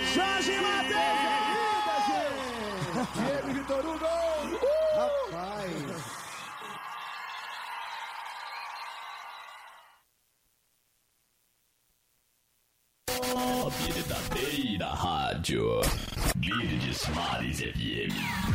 Jorge Matheus é linda, gente! Diego Vitor Hugo! Rapaz! A verdadeira rádio. Verdes Mares FM.